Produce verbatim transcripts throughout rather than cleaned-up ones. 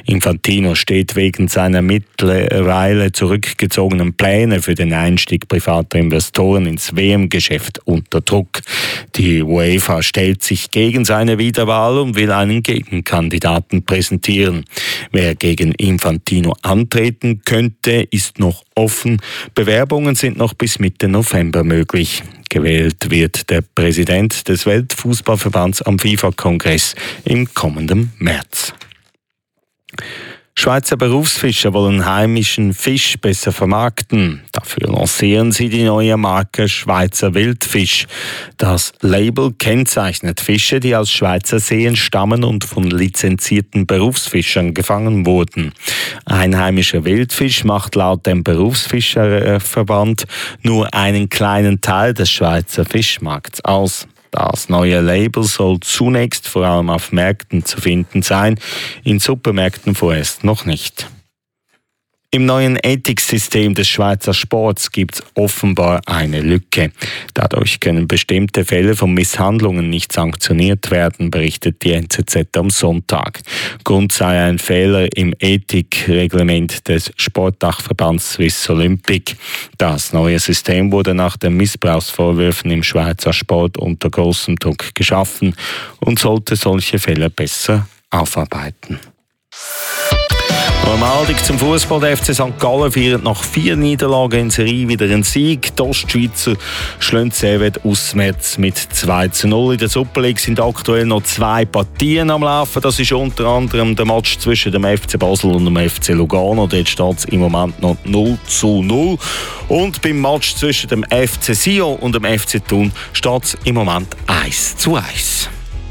Infantino steht wegen seiner mittlerweile zurückgezogenen Pläne für den Einstieg privater Investoren ins W M-Geschäft unter Druck. Die UEFA stellt sich gegen seine Wiederwahl und will einen Gegenkandidaten präsentieren. Wer gegen Infantino antreten könnte, ist noch offen. Bewerbungen sind noch bis Mitte November möglich. Gewählt wird der Präsident des Weltfußballverbands am FIFA-Kongress im kommenden März. Schweizer Berufsfischer wollen heimischen Fisch besser vermarkten. Dafür lancieren sie die neue Marke Schweizer Wildfisch. Das Label kennzeichnet Fische, die aus Schweizer Seen stammen und von lizenzierten Berufsfischern gefangen wurden. Einheimischer Wildfisch macht laut dem Berufsfischerverband nur einen kleinen Teil des Schweizer Fischmarkts aus. Das neue Label soll zunächst vor allem auf Märkten zu finden sein, in Supermärkten vorerst noch nicht. Im neuen Ethiksystem des Schweizer Sports gibt es offenbar eine Lücke. Dadurch können bestimmte Fälle von Misshandlungen nicht sanktioniert werden, berichtet die N Z Z am Sonntag. Grund sei ein Fehler im Ethikreglement des Sportdachverbands Swiss Olympic. Das neue System wurde nach den Missbrauchsvorwürfen im Schweizer Sport unter großem Druck geschaffen und sollte solche Fälle besser aufarbeiten. Normaldig zum Fußball. Der F C Sankt Gallen feiert nach vier Niederlagen in Serie wieder einen Sieg. Die Ostschweizer schlagen Servette auswärts mit zwei zu null. In der Super League sind aktuell noch zwei Partien am Laufen. Das ist unter anderem der Match zwischen dem F C Basel und dem F C Lugano. Dort steht es im Moment noch null zu null. Und beim Match zwischen dem F C Sion und dem F C Thun steht es im Moment eins zu eins.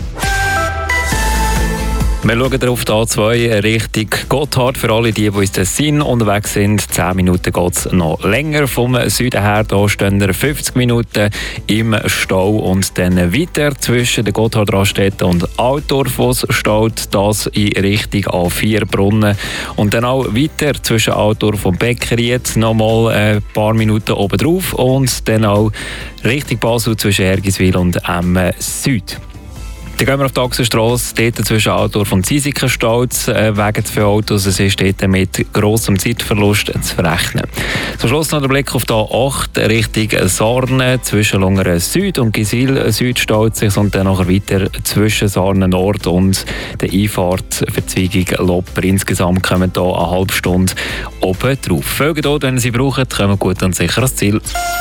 Wir schauen auf die A zwei Richtung Gotthard. Für alle, die, die ins Tessin unterwegs sind, zehn Minuten geht es noch länger. Vom Süden her da stehen wir fünfzig Minuten im Stau und dann weiter zwischen der Gotthard-Raststätte und Altdorf, wo es steht, das in Richtung A vier Brunnen. Und dann auch weiter zwischen Altdorf und Beckeriet nochmal ein paar Minuten oben drauf und dann auch Richtung Basel zwischen Hergiswil und Emmen Süd. Dann gehen wir auf die Achsenstrasse, dort zwischen Altdorf und Ziesiken steht äh, wegen zu viele Autos. Es ist dort mit grossem Zeitverlust zu verrechnen. Zum Schluss noch der Blick auf die A acht Richtung Sarnen. Zwischen Lungeren Süd und Gisil Süd steht sich und dann nachher weiter zwischen Sarnen Nord und der Einfahrt Verzweigung Lopper. Insgesamt kommen hier eine halbe Stunde oben drauf. Folgen dort, wenn Sie brauchen, kommen gut und sicher ans Ziel.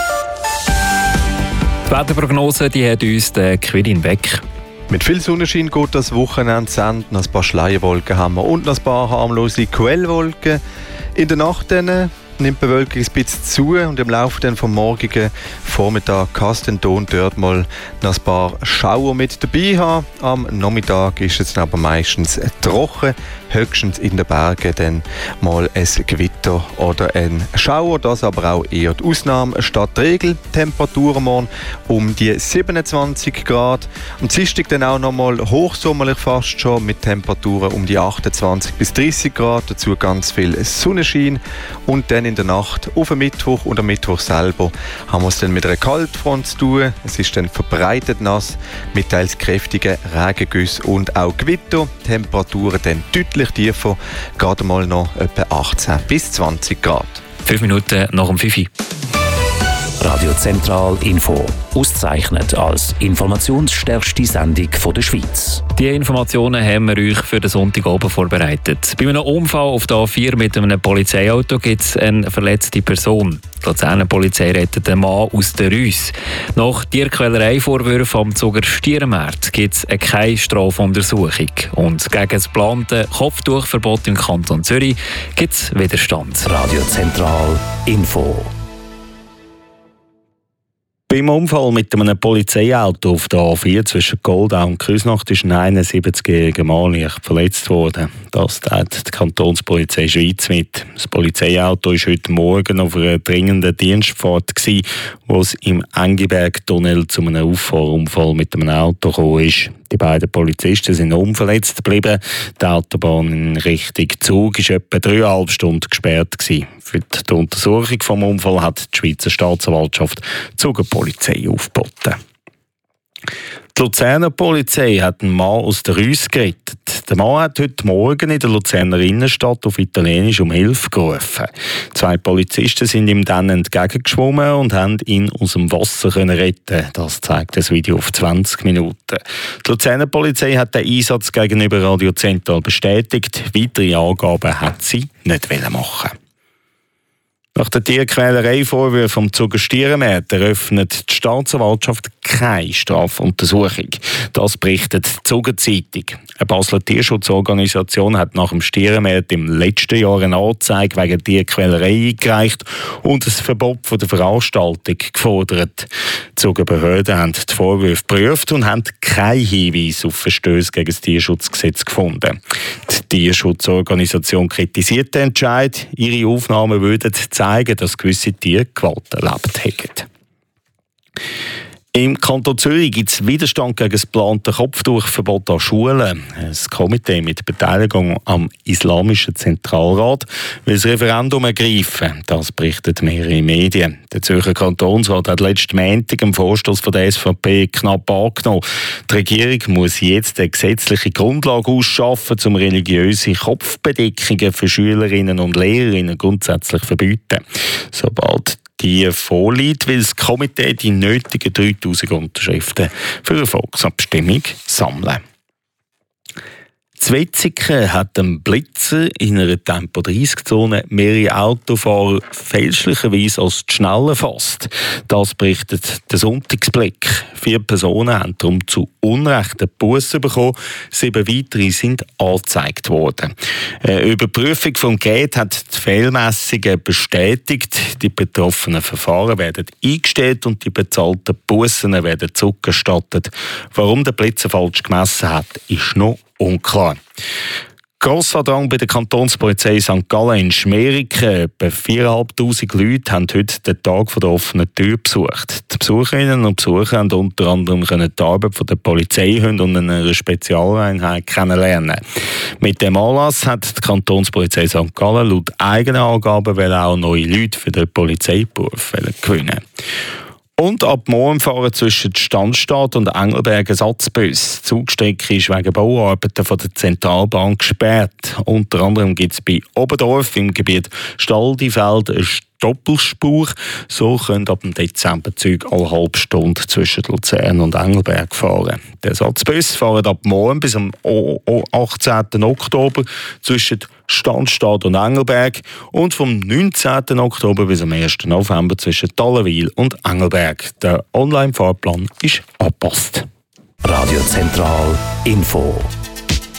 Die Wetterprognose die hat uns der Quirin Beck. Mit viel Sonnenschein geht das Wochenende zu Ende. Noch ein paar Schleierwolken haben wir und noch ein paar harmlose Quellwolken. In der Nacht dann nimmt die Bewölkung ein bisschen zu und im Laufe dann vom morgigen Vormittag kann es dann hier und dort mal noch ein paar Schauer mit dabei haben. Am Nachmittag ist es dann aber meistens trocken, höchstens in den Bergen dann mal ein Gewitter oder ein Schauer. Das aber auch eher die Ausnahme statt die Regel. Temperaturen morgen um die siebenundzwanzig Grad. Am Dienstag dann auch noch mal hochsommerlich fast schon mit Temperaturen um die achtundzwanzig bis dreißig Grad. Dazu ganz viel Sonnenschein. Und dann in der Nacht auf den Mittwoch und am Mittwoch selber haben wir es dann mit einer Kaltfront zu tun. Es ist dann verbreitet nass mit teils kräftigen Regengüssen und auch Gewitter. Temperaturen dann deutlich tiefer, gerade mal noch etwa achtzehn bis zwanzig Grad. Fünf Minuten nach dem Fifi. Radio Zentral Info. Ausgezeichnet als informationsstärkste Sendung der Schweiz. Die Informationen haben wir euch für den Sonntagabend vorbereitet. Bei einem Unfall auf der A vier mit einem Polizeiauto gibt es eine verletzte Person. Die Luzerner Polizei rettet einen Mann aus der Reuss. Nach Tierquälerei-Vorwürfen am Zuger Stiermarkt gibt es keine Strafuntersuchung. Und gegen das geplante Kopftuchverbot im Kanton Zürich gibt es Widerstand. Radio Zentral Info. Beim Unfall mit einem Polizeiauto auf der A vier zwischen Goldau und Küsnacht ist ein einundsiebzigjähriger Mann leicht verletzt worden. Das teilt die Kantonspolizei Schweiz mit. Das Polizeiauto war heute Morgen auf einer dringenden Dienstfahrt, wo es im Engiberg-Tunnel zu einem Auffahrunfall mit einem Auto gekommen ist. Die beiden Polizisten sind unverletzt geblieben. Die Autobahn in Richtung Zug war etwa dreieinhalb Stunden gesperrt gewesen. Für die Untersuchung des Unfalls hat die Schweizer Staatsanwaltschaft die Zugerpolizei aufgeboten. Die Luzerner Polizei hat einen Mann aus der Reuss gerettet. Der Mann hat heute Morgen in der Luzerner Innenstadt auf Italienisch um Hilfe gerufen. Zwei Polizisten sind ihm dann entgegengeschwommen und haben ihn aus dem Wasser können retten. Das zeigt das Video auf zwanzig Minuten. Die Luzerner Polizei hat den Einsatz gegenüber Radio Zentral bestätigt. Weitere Angaben hat sie nicht machen. Nach der Tierquälerei-Vorwürfen am Zuger Stierenmärt eröffnet die Staatsanwaltschaft keine Strafuntersuchung. Das berichtet die Zuger Zeitung. Eine Basler Tierschutzorganisation hat nach dem Stierenmärt im letzten Jahr eine Anzeige wegen Tierquälerei eingereicht und ein Verbot von der Veranstaltung gefordert. Die Zuger Behörden haben die Vorwürfe geprüft und haben keinen Hinweis auf Verstöße gegen das Tierschutzgesetz gefunden. Die Tierschutzorganisation kritisiert den Entscheid. Ihre Aufnahmen würden zeigen, dass gewisse Tiere Gewalt erlebt haben. Im Kanton Zürich gibt es Widerstand gegen das geplante Kopftuchverbot an Schulen. Das Komitee mit Beteiligung am Islamischen Zentralrat will das Referendum ergreifen. Das berichtet mehrere Medien. Der Zürcher Kantonsrat hat letzten Montag einen Vorstoß von der S V P knapp angenommen. Die Regierung muss jetzt eine gesetzliche Grundlage ausschaffen, um religiöse Kopfbedeckungen für Schülerinnen und Lehrerinnen grundsätzlich zu verbieten. Sobald die vorliegt, will das Komitee die nötigen dreitausend Unterschriften für eine Volksabstimmung sammeln. Zwetzigen hat ein Blitzer in einer Tempo dreißig Zone mehrere Autofahrer fälschlicherweise als zu schnell erfasst. Das berichtet der Sonntagsblick. Vier Personen haben darum zu Unrecht eine Busse bekommen. Sieben weitere sind angezeigt worden. Eine Überprüfung vom Gerät hat die Fehlmessungen bestätigt. Die betroffenen Verfahren werden eingestellt und die bezahlten Bussen werden zurückerstattet. Warum der Blitzer falsch gemessen hat, ist noch unklar. Grosser Drang bei der Kantonspolizei Sankt Gallen in Schmeriken. Etwa viertausendfünfhundert Leute haben heute den Tag der offenen Tür besucht. Die Besucherinnen und Besucher haben unter anderem die Arbeit der Polizeihunde und einer Spezialeinheit kennenlernen. Mit dem Anlass hat die Kantonspolizei Sankt Gallen laut eigenen Angaben auch neue Leute für den Polizeiberuf gewinnen. Und ab morgen fahren zwischen Standstadt und Engelberg Ersatzbus. Die Zugstrecke ist wegen Bauarbeiten von der Zentralbahn gesperrt. Unter anderem gibt es bei Oberdorf im Gebiet Staldifeld eine Doppelspur. So können ab dem Dezember Züge alle halbe Stunde zwischen Luzern und Engelberg fahren. Der Ersatzbus fahren ab morgen bis am achtzehnten Oktober zwischen Standstadt und Engelberg und vom neunzehnten Oktober bis am ersten November zwischen Tallenwil und Engelberg. Der Online-Fahrplan ist angepasst. Radio Zentral Info.